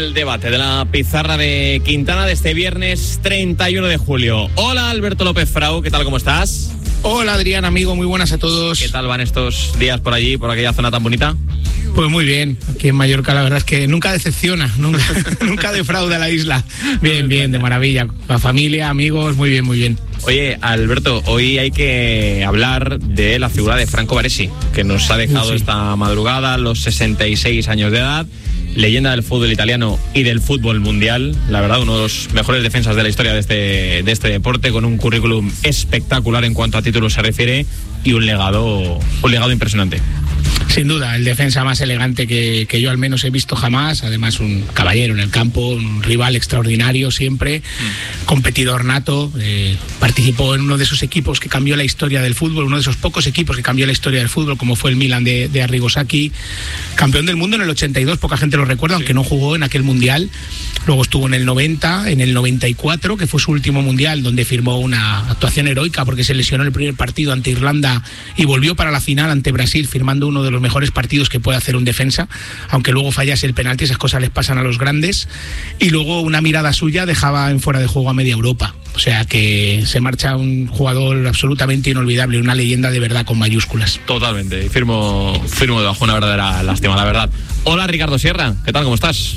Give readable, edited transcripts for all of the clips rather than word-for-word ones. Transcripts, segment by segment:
el debate de la pizarra de Quintana de este viernes 31 de julio. Hola, Alberto López Frau, ¿qué tal, cómo estás? Hola, Adrián, amigo, muy buenas a todos. ¿Qué tal van estos días por allí, por aquella zona tan bonita? Pues muy bien, aquí en Mallorca la verdad es que nunca decepciona, nunca defrauda la isla. Bien, de maravilla, la familia, amigos, muy bien, muy bien. Oye, Alberto, hoy hay que hablar de la figura de Franco Baresi, que nos ha dejado esta madrugada a los 66 años de edad, leyenda del fútbol italiano y del fútbol mundial, la verdad, uno de los mejores defensas de la historia de este deporte, con un currículum espectacular en cuanto a títulos se refiere y un legado impresionante. Sin duda, el defensa más elegante que yo al menos he visto jamás, además un caballero en el campo, un rival extraordinario siempre, competidor nato, participó en uno de esos equipos que cambió la historia del fútbol, uno de esos pocos equipos que cambió la historia del fútbol, como fue el Milan de Arrigo Sacchi, campeón del mundo en el 82, poca gente lo recuerda, aunque no jugó en aquel mundial, luego estuvo en el 90, en el 94, que fue su último mundial, donde firmó una actuación heroica porque se lesionó en el primer partido ante Irlanda y volvió para la final ante Brasil, firmando uno de los mejores partidos que puede hacer un defensa, aunque luego fallase el penalti, esas cosas les pasan a los grandes, y luego una mirada suya dejaba en fuera de juego a media Europa, o sea que se marcha un jugador absolutamente inolvidable, una leyenda de verdad con mayúsculas. Totalmente, y firmo debajo, una verdadera lástima, la verdad. Hola, Ricardo Sierra, ¿qué tal, cómo estás?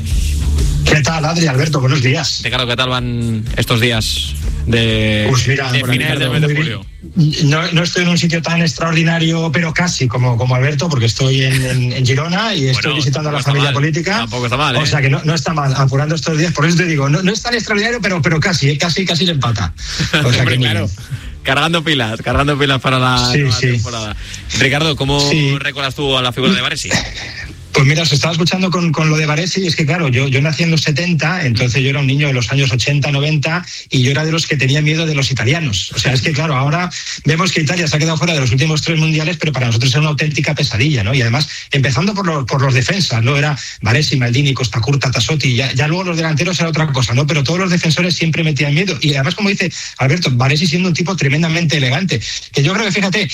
¿Qué tal, Adri, Alberto? Buenos días. Ricardo, ¿qué tal van estos días de finales del mes de julio? No estoy en un sitio tan extraordinario, pero casi como Alberto, porque estoy en Girona y estoy visitando a la familia política. Tampoco está mal, ¿eh? O sea que no está mal, apurando estos días. Por eso te digo, no es tan extraordinario, pero casi le empata. O sea que claro. Cargando pilas para la temporada. Ricardo, ¿cómo recuerdas tú a la figura de Baresi? Pues mira, os estaba escuchando con lo de Baresi, y es que claro, yo nací en los 70, entonces yo era un niño de los años 80, 90, y yo era de los que tenía miedo de los italianos. O sea, es que claro, ahora vemos que Italia se ha quedado fuera de los últimos 3 mundiales, pero para nosotros era una auténtica pesadilla, ¿no? Y además, empezando por los defensas, ¿no? Era Baresi, Maldini, Costacurta, Tassotti, ya luego los delanteros era otra cosa, ¿no? Pero todos los defensores siempre metían miedo. Y además, como dice Alberto, Baresi siendo un tipo tremendamente elegante, que yo creo que, fíjate,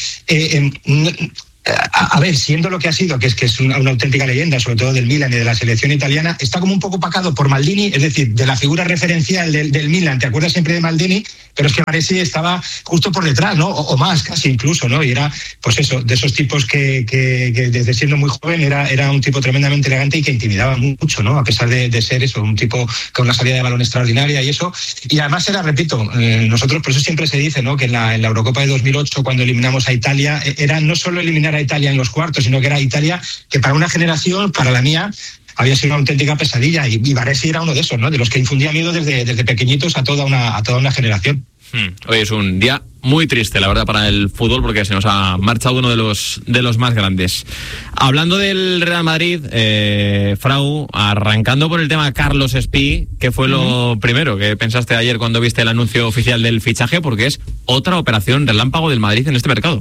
a ver, siendo lo que ha sido, que es una auténtica leyenda, sobre todo del Milan y de la selección italiana, está como un poco opacado por Maldini, es decir, de la figura referencial del Milan, te acuerdas siempre de Maldini, pero es que Baresi estaba justo por detrás, ¿no? O más, casi incluso, ¿no? Y era, pues eso, de esos tipos que desde siendo muy joven era un tipo tremendamente elegante y que intimidaba mucho, ¿no? A pesar de ser eso, un tipo con una salida de balón extraordinaria y eso. Y además era, repito, nosotros, por eso siempre se dice, ¿no? Que en la Eurocopa de 2008, cuando eliminamos a Italia, era no solo eliminar a Italia en los cuartos, sino que era Italia que para una generación, para la mía, había sido una auténtica pesadilla, y Baresi era uno de esos, ¿no? De los que infundía miedo desde pequeñitos a toda una generación. Hoy es un día muy triste, la verdad, para el fútbol, porque se nos ha marchado uno de los más grandes. Hablando del Real Madrid, Frau, arrancando por el tema Carlos Espí, ¿qué fue lo primero que pensaste ayer cuando viste el anuncio oficial del fichaje? Porque es otra operación relámpago del Madrid en este mercado.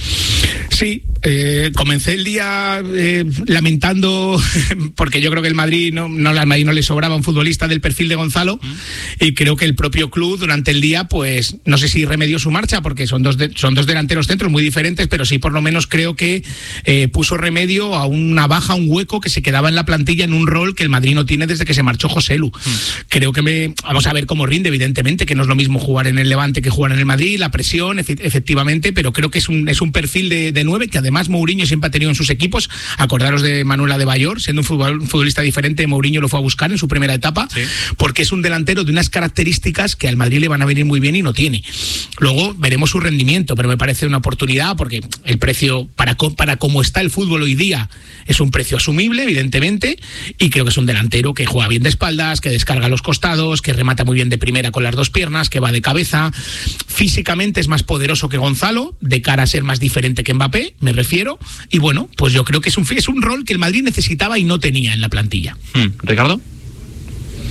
Sí, comencé el día lamentando, porque yo creo que al Madrid no le sobraba un futbolista del perfil de Gonzalo, y creo que el propio club durante el día, pues no sé si remedió su marcha, porque son dos delanteros centros muy diferentes, pero sí por lo menos creo que puso remedio a una baja, un hueco que se quedaba en la plantilla en un rol que el Madrid no tiene desde que se marchó Joselu. Creo que vamos a ver cómo rinde, evidentemente, que no es lo mismo jugar en el Levante que jugar en el Madrid, la presión, efectivamente, pero creo que es un perfil de 9 que además Mourinho siempre ha tenido en sus equipos. Acordaros de Manuel Adebayor, siendo un futbolista diferente, Mourinho lo fue a buscar en su primera etapa, porque es un delantero de unas características que al Madrid le van a venir muy bien y no tiene. Luego veremos su rendimiento, pero me parece una oportunidad, porque el precio para cómo está el fútbol hoy día es un precio asumible, evidentemente, y creo que es un delantero que juega bien de espaldas, que descarga los costados, que remata muy bien de primera con las dos piernas, que va de cabeza. Físicamente es más poderoso que Gonzalo, de cara a ser más diferente que Mbappé, me refiero, y bueno, pues yo creo que es un rol que el Madrid necesitaba y no tenía en la plantilla. ¿Ricardo?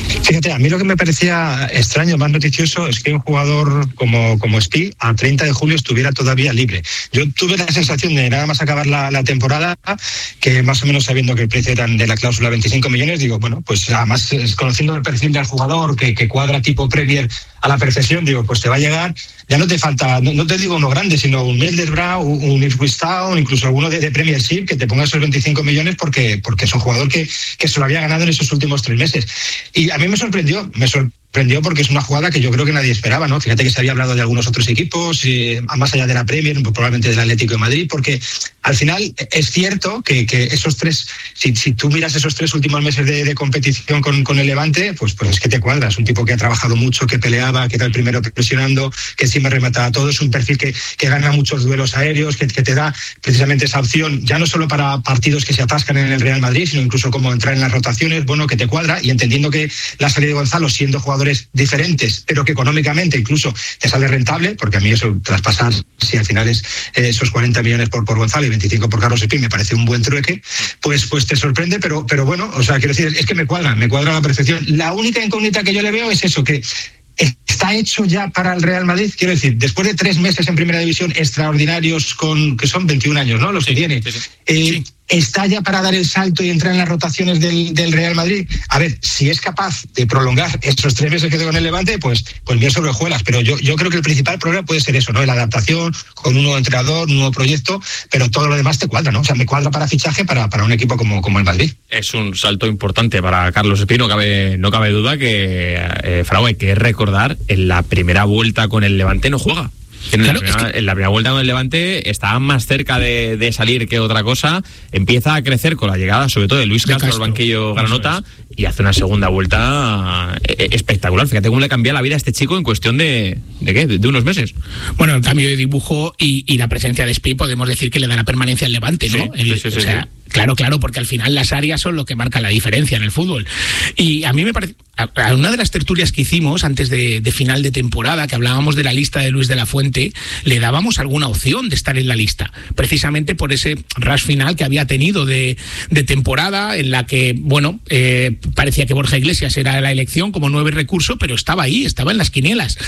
Fíjate, a mí lo que me parecía extraño, más noticioso, es que un jugador como Spi a 30 de julio estuviera todavía libre. Yo tuve la sensación de nada más acabar la temporada, que más o menos sabiendo que el precio era de la cláusula 25 millones, digo, bueno, pues además conociendo el perfil del jugador, que cuadra tipo Premier a la perfección, digo, pues te va a llegar, ya no te falta, no te digo uno grande, sino un Middlesbrough, un Ipswich Town, incluso alguno de Premiership, que te ponga esos 25 millones porque es un jugador que se lo había ganado en esos últimos 3 meses. Y a mí me sorprendió porque es una jugada que yo creo que nadie esperaba, ¿no? Fíjate que se había hablado de algunos otros equipos, más allá de la Premier, probablemente del Atlético de Madrid, porque al final es cierto que esos 3, si tú miras esos 3 últimos meses de competición con el Levante, pues es que te cuadras. Un tipo que ha trabajado mucho, que peleaba, que era el primero presionando, que encima remataba todo. Es un perfil que gana muchos duelos aéreos, que te da precisamente esa opción, ya no solo para partidos que se atascan en el Real Madrid, sino incluso como entrar en las rotaciones, bueno, que te cuadra, y entendiendo que la salida de Gonzalo, siendo jugadores diferentes, pero que económicamente incluso te sale rentable, porque a mí eso traspasar, si al final es esos 40 millones por Gonzalo y 25 por Carlos Spi, me parece un buen trueque, pues te sorprende, pero bueno, o sea, quiero decir, es que me cuadra a la perfección. La única incógnita que yo le veo es eso, que está hecho ya para el Real Madrid, quiero decir, después de 3 meses en primera división extraordinarios, que son 21 años, ¿no? Los que tiene. Sí. ¿Está ya para dar el salto y entrar en las rotaciones del Real Madrid? A ver, si es capaz de prolongar estos 3 meses que tengo en el Levante, pues mío sobre hojuelas. Pero yo creo que el principal problema puede ser eso, ¿no? La adaptación con un nuevo entrenador, un nuevo proyecto, pero todo lo demás te cuadra, ¿no? O sea, me cuadra para fichaje para un equipo como el Madrid. Es un salto importante para Carlos Spi, no cabe duda que, Frau, hay que recordar, en la primera vuelta con el Levante no juega. En la primera vuelta con el Levante está más cerca de salir que otra cosa. Empieza a crecer con la llegada, sobre todo de Luis Castro al banquillo granota, y hace una segunda vuelta espectacular. Fíjate cómo le cambia la vida a este chico en cuestión de unos meses. Bueno, el cambio de dibujo y la presencia de Spi, podemos decir que le da la permanencia al Levante, ¿no? Sí. Claro, porque al final las áreas son lo que marca la diferencia en el fútbol. Y a mí me parece, a una de las tertulias que hicimos antes de final de temporada, que hablábamos de la lista de Luis de la Fuente, le dábamos alguna opción de estar en la lista, precisamente por ese rush final que había tenido de temporada, en la que, bueno, parecía que Borja Iglesias era la elección como 9 recurso, pero estaba ahí, estaba en las quinielas.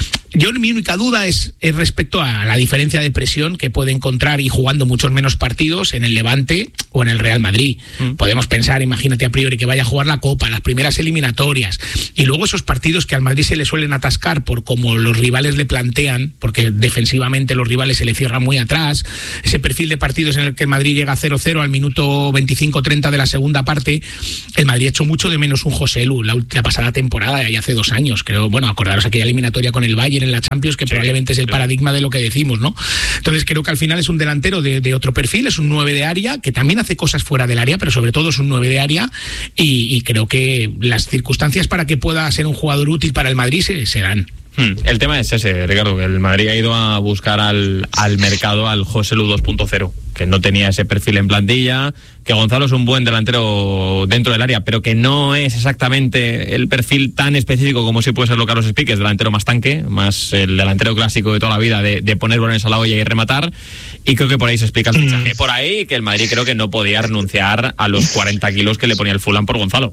Mi única duda es respecto a la diferencia de presión que puede encontrar, y jugando muchos menos partidos, en el Levante o en el Real Madrid. Podemos pensar, imagínate a priori, que vaya a jugar la Copa, las primeras eliminatorias, y luego esos partidos que al Madrid se le suelen atascar por cómo los rivales le plantean, porque defensivamente los rivales se le cierran muy atrás, ese perfil de partidos en el que el Madrid llega 0-0 al minuto 25-30 de la segunda parte. El Madrid echó mucho de menos un José Lu la pasada temporada, y hace 2 años, creo. Bueno, acordaros aquella eliminatoria con el Bayern en la Champions, que probablemente es el paradigma de lo que decimos, ¿no? Entonces creo que al final es un delantero de otro perfil, es un 9 de área, que también hace cosas fuera del área, pero sobre todo es un 9 de área, y creo que las circunstancias para que pueda ser un jugador útil para el Madrid se dan. El tema es ese, Ricardo, que el Madrid ha ido a buscar al mercado al José Lu 2.0, que no tenía ese perfil en plantilla, que Gonzalo es un buen delantero dentro del área, pero que no es exactamente el perfil tan específico como si puede serlo Carlos Spi, que es delantero más tanque, más el delantero clásico de toda la vida, de poner balones a la olla y rematar, y creo que por ahí se explica el fichaje. Por ahí que el Madrid creo que no podía renunciar a los 40 kilos que le ponía el Fulham por Gonzalo.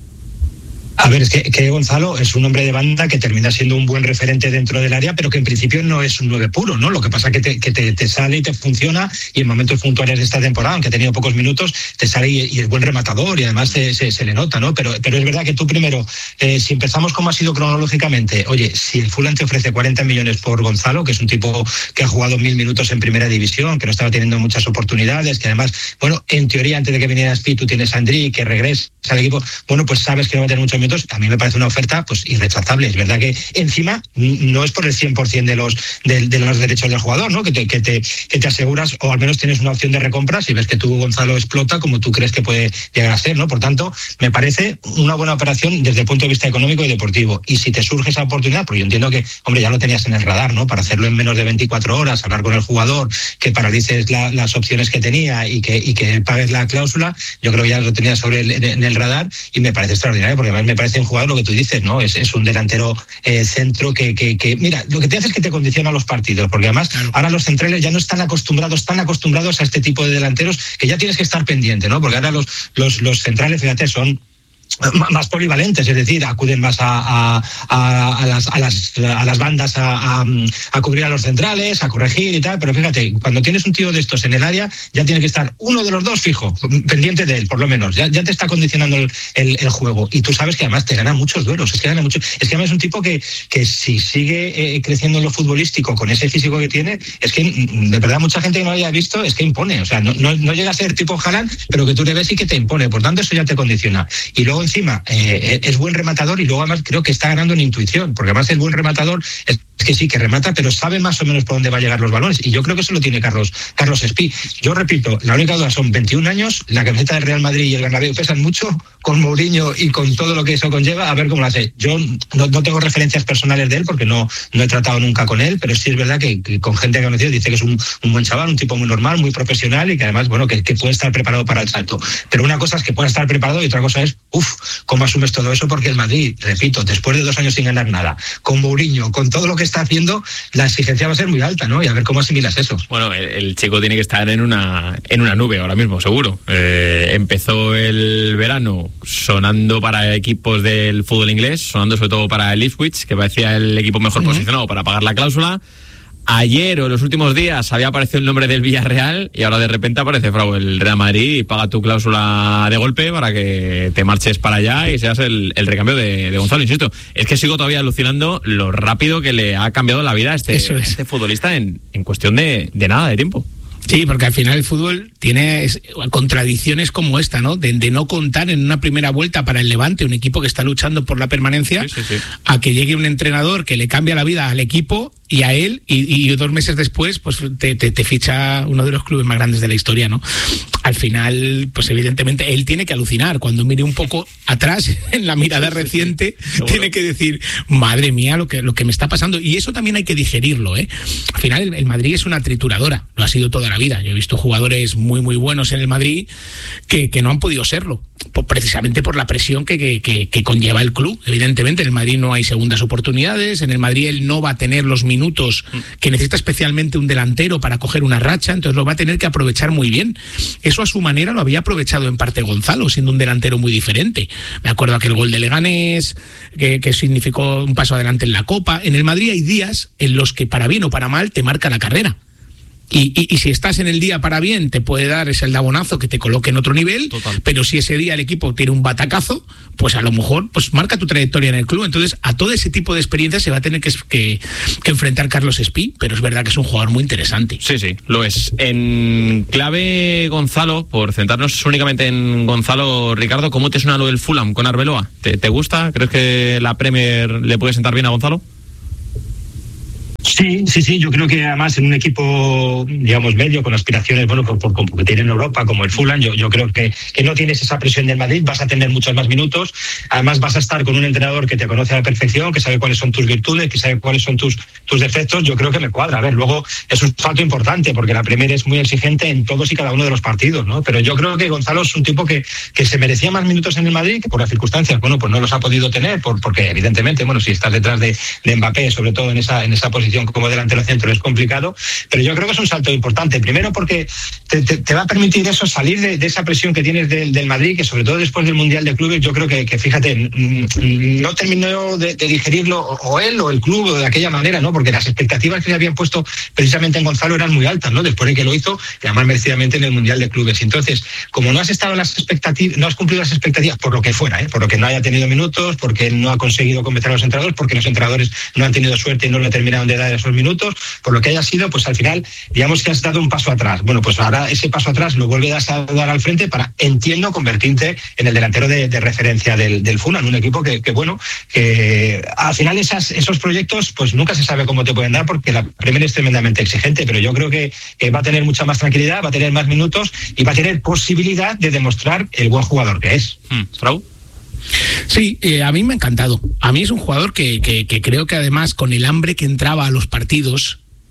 A ver, es que Gonzalo es un hombre de banda que termina siendo un buen referente dentro del área, pero que en principio no es un 9 puro, ¿no? Lo que pasa es que te sale y te funciona, y en momentos puntuales de esta temporada, aunque ha tenido pocos minutos, te sale y es buen rematador, y además se le nota, ¿no? Pero es verdad que tú primero, si empezamos como ha sido cronológicamente, oye, si el Fulham te ofrece 40 millones por Gonzalo, que es un tipo que ha jugado 1000 minutos en primera división, que no estaba teniendo muchas oportunidades, que además, bueno, en teoría antes de que viniera Spi, tú tienes a Andri, que regresa al equipo, bueno, pues sabes que no va a tener muchos minutos. A mí me parece una oferta pues irrechazable. Es verdad que encima no es por el 100% de los derechos del jugador, ¿no? Que te aseguras, o al menos tienes una opción de recompra si ves que tú, Gonzalo, explota como tú crees que puede llegar a ser, ¿no? Por tanto, me parece una buena operación desde el punto de vista económico y deportivo. Y si te surge esa oportunidad, porque yo entiendo que, hombre, ya lo tenías en el radar, ¿no? Para hacerlo en menos de 24 horas, hablar con el jugador, que paralices las opciones que tenía y que pagues la cláusula, yo creo que ya lo tenías en el radar, y me parece extraordinario, porque además me parece un jugador, lo que tú dices, ¿no? Es un delantero centro que mira, lo que te hace es que te condiciona los partidos, porque además ahora los centrales ya no están acostumbrados a este tipo de delanteros, que ya tienes que estar pendiente, ¿no? Porque ahora los centrales, fíjate, son más polivalentes, es decir, acuden más a las bandas a cubrir a los centrales, a corregir y tal, pero fíjate, cuando tienes un tío de estos en el área, ya tiene que estar uno de los dos fijo, pendiente de él, por lo menos, ya te está condicionando el juego, y tú sabes que además te gana muchos duelos, es que además es un tipo que si sigue creciendo en lo futbolístico con ese físico que tiene, es que de verdad mucha gente que no lo haya visto, es que impone, o sea, no llega a ser tipo Haaland, pero que tú le ves y que te impone, por tanto eso ya te condiciona, y luego encima es buen rematador, y luego además creo que está ganando en intuición, porque además el buen rematador es que sí, que remata, pero sabe más o menos por dónde va a llegar los balones, y yo creo que eso lo tiene Carlos Espí. Yo repito, la única duda son 21 años, la camiseta del Real Madrid y el Bernabéu pesan mucho, con Mourinho y con todo lo que eso conlleva, a ver cómo lo hace. Yo no tengo referencias personales de él, porque no he tratado nunca con él, pero sí es verdad que con gente que ha conocido dice que es un buen chaval, un tipo muy normal, muy profesional, y que además, bueno, que puede estar preparado para el salto. Pero una cosa es que pueda estar preparado y otra cosa es, cómo asumes todo eso, porque el Madrid, repito, después de 2 años sin ganar nada, con Mourinho, con todo lo que está haciendo, la exigencia va a ser muy alta, ¿no? Y a ver cómo asimilas eso. Bueno, el chico tiene que estar en una nube ahora mismo, seguro. Empezó el verano sonando para equipos del fútbol inglés, sonando sobre todo para el Ipswich, que parecía el equipo mejor posicionado para pagar la cláusula. Ayer o en los últimos días había aparecido el nombre del Villarreal, y ahora de repente aparece el Real Madrid y paga tu cláusula de golpe para que te marches para allá y seas el recambio de Gonzalo. Insisto, es que sigo todavía alucinando lo rápido que le ha cambiado la vida a este futbolista en cuestión de nada, de tiempo. Sí, porque al final el fútbol tiene contradicciones como esta, ¿no? De no contar en una primera vuelta para el Levante, un equipo que está luchando por la permanencia, sí. A que llegue un entrenador que le cambia la vida al equipo y a él, y 2 meses después pues te ficha uno de los clubes más grandes de la historia, ¿no? Al final, pues evidentemente él tiene que alucinar. Cuando mire un poco atrás en la mirada reciente, tiene que decir, madre mía, lo que me está pasando. Y eso también hay que digerirlo, ¿eh? Al final el Madrid es una trituradora, lo ha sido toda la vida. Yo he visto jugadores muy muy buenos en el Madrid que no han podido serlo, precisamente por la presión que conlleva el club. Evidentemente en el Madrid no hay segundas oportunidades, en el Madrid él no va a tener los minutos que necesita, especialmente un delantero para coger una racha, entonces lo va a tener que aprovechar muy bien. Eso a su manera lo había aprovechado en parte Gonzalo, siendo un delantero muy diferente. Me acuerdo aquel gol de Leganés, que significó un paso adelante en la Copa. En el Madrid hay días en los que para bien o para mal te marca la carrera. Y si estás en el día para bien, te puede dar ese aldabonazo que te coloque en otro nivel. Total. Pero si ese día el equipo tiene un batacazo, pues a lo mejor pues marca tu trayectoria en el club. Entonces a todo ese tipo de experiencias se va a tener que enfrentar Carlos Espí, pero es verdad que es un jugador muy interesante. Sí, lo es. En clave Gonzalo, por centrarnos únicamente en Gonzalo, Ricardo, ¿cómo te suena lo del Fulham con Arbeloa? ¿Te gusta? ¿Crees que la Premier le puede sentar bien a Gonzalo? Sí, yo creo que además en un equipo, digamos, medio, con aspiraciones, bueno, que tiene en Europa, como el Fulham, yo creo que no tienes esa presión del Madrid, vas a tener muchos más minutos, además vas a estar con un entrenador que te conoce a la perfección, que sabe cuáles son tus virtudes, que sabe cuáles son tus defectos. Yo creo que me cuadra. A ver, luego es un salto importante, porque la Premier es muy exigente en todos y cada uno de los partidos, ¿no? Pero yo creo que Gonzalo es un tipo que se merecía más minutos en el Madrid, que por las circunstancias, bueno, pues no los ha podido tener, porque evidentemente, bueno, si estás detrás de Mbappé, sobre todo en esa posición como delantero centro, es complicado, pero yo creo que es un salto importante. Primero porque te va a permitir eso, salir de esa presión que tienes del Madrid, que sobre todo después del Mundial de Clubes, yo creo que fíjate, no terminó de digerirlo o él o el club de aquella manera, ¿no? Porque las expectativas que se habían puesto precisamente en Gonzalo eran muy altas, ¿no? Después de que lo hizo, y además merecidamente en el Mundial de Clubes. Entonces, como no has estado en las expectativas, no has cumplido las expectativas por lo que fuera, por lo que no haya tenido minutos, porque no ha conseguido convencer a los entrenadores, porque los entrenadores no han tenido suerte y no le terminaron de dar esos minutos, por lo que haya sido, pues al final, digamos que has dado un paso atrás. Bueno, pues ahora ese paso atrás lo vuelves a dar al frente para, entiendo, convertirte en el delantero de referencia del Fulham, un equipo que al final esos proyectos, pues nunca se sabe cómo te pueden dar, porque la Premier es tremendamente exigente, pero yo creo que va a tener mucha más tranquilidad, va a tener más minutos y va a tener posibilidad de demostrar el buen jugador que es. Raúl. Sí, a mí me ha encantado. A mí es un jugador que creo que además con el hambre que entraba a los partidos,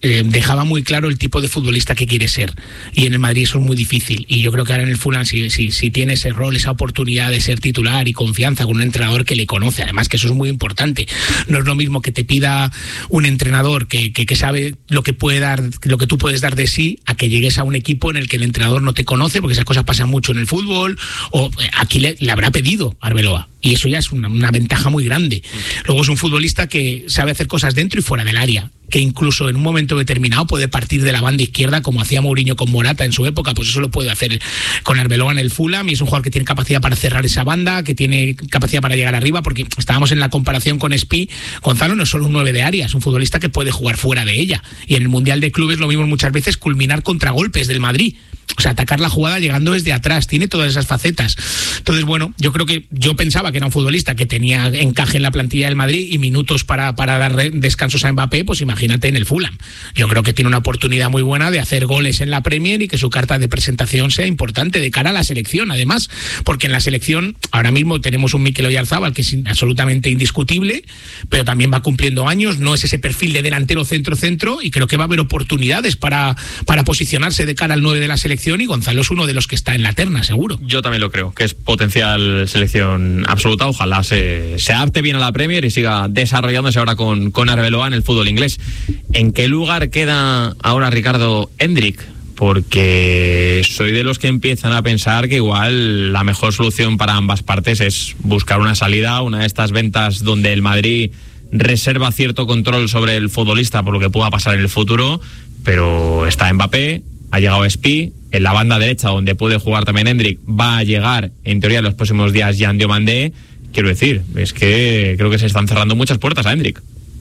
dejaba muy claro el tipo de futbolista que quiere ser, y en el Madrid eso es muy difícil, y yo creo que ahora en el Fulham si tiene ese rol, esa oportunidad de ser titular y confianza con un entrenador que le conoce, además que eso es muy importante. No es lo mismo que te pida un entrenador que sabe lo que puede dar, lo que tú puedes dar de sí, a que llegues a un equipo en el que el entrenador no te conoce, porque esas cosas pasan mucho en el fútbol, o aquí le habrá pedido a Arbeloa, y eso ya es una ventaja muy grande. Luego es un futbolista que sabe hacer cosas dentro y fuera del área, que incluso en un momento determinado puede partir de la banda izquierda, como hacía Mourinho con Morata en su época, pues eso lo puede hacer con Arbeloa en el Fulham, y es un jugador que tiene capacidad para cerrar esa banda, que tiene capacidad para llegar arriba, porque estábamos en la comparación con Spi. Gonzalo no es solo un 9 de área, es un futbolista que puede jugar fuera de ella, y en el Mundial de Clubes lo vimos muchas veces culminar contragolpes del Madrid, o sea, atacar la jugada llegando desde atrás, tiene todas esas facetas. Entonces, bueno, yo pensaba que era un futbolista que tenía encaje en la plantilla del Madrid y minutos para dar descansos a Mbappé, pues imagínate en el Fulham. Yo creo que tiene una oportunidad muy buena de hacer goles en la Premier y que su carta de presentación sea importante de cara a la selección, además, porque en la selección ahora mismo tenemos un Mikel Oyarzabal que es absolutamente indiscutible, pero también va cumpliendo años, no es ese perfil de delantero centro, y creo que va a haber oportunidades para posicionarse de cara al 9 de la selección, y Gonzalo es uno de los que está en la terna, seguro. Yo también lo creo, que es potencial selección absoluta. Ojalá se adapte bien a la Premier y siga desarrollándose ahora con Arbeloa en el fútbol inglés. ¿En qué lugar queda ahora Ricardo Hendrik? Porque soy de los que empiezan a pensar que igual la mejor solución para ambas partes es buscar una salida, una de estas ventas donde el Madrid reserva cierto control sobre el futbolista por lo que pueda pasar en el futuro, pero está Mbappé, ha llegado Spi, en la banda derecha donde puede jugar también Hendrik va a llegar en teoría en los próximos días Jan Diomandé. Quiero decir, es que creo que se están cerrando muchas puertas a Hendrik.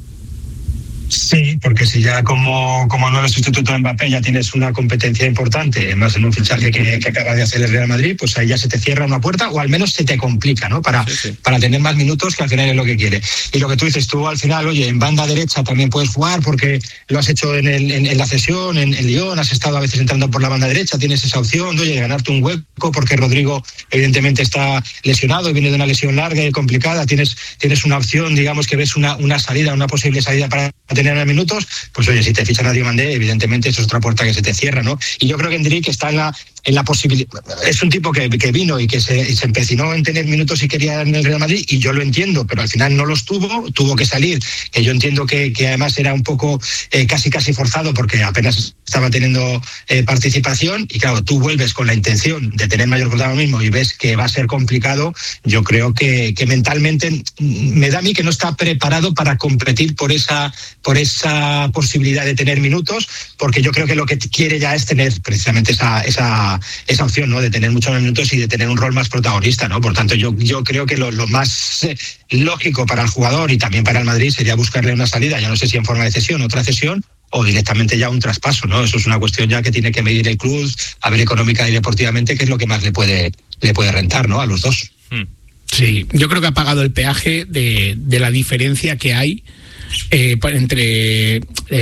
Sí, porque si ya como nuevo sustituto de Mbappé ya tienes una competencia importante, más en un fichaje que acaba de hacer el Real Madrid, pues ahí ya se te cierra una puerta, o al menos se te complica, ¿no? Para tener más minutos, que al final es lo que quiere. Y lo que tú dices, tú al final, oye, en banda derecha también puedes jugar, porque lo has hecho en la cesión, en Lyon, has estado a veces entrando por la banda derecha, tienes esa opción, oye, de ganarte un hueco, porque Rodrigo evidentemente está lesionado, viene de una lesión larga y complicada, tienes una opción, digamos que ves una salida, una posible salida para tener minutos, pues oye, si te fichan a Diomandé, evidentemente eso es otra puerta que se te cierra, ¿no? Y yo creo que Hendrik está en la posibilidad, es un tipo que vino y que se empecinó en tener minutos y quería en el Real Madrid, y yo lo entiendo, pero al final no los tuvo que salir, que yo entiendo que además era un poco casi forzado, porque apenas estaba teniendo participación, y claro, tú vuelves con la intención de tener mayor protagonismo y ves que va a ser complicado. Yo creo que mentalmente me da a mí que no está preparado para competir por esa posibilidad de tener minutos, porque yo creo que lo que quiere ya es tener precisamente esa opción, ¿no? De tener muchos minutos y de tener un rol más protagonista, ¿no? Por tanto, yo creo que lo más lógico para el jugador y también para el Madrid sería buscarle una salida, ya no sé si en forma de cesión, otra cesión, o directamente ya un traspaso, ¿no? Eso es una cuestión ya que tiene que medir el club, a ver económica y deportivamente qué es lo que más le puede rentar, ¿no? A los dos. Sí, yo creo que ha pagado el peaje de la diferencia que hay entre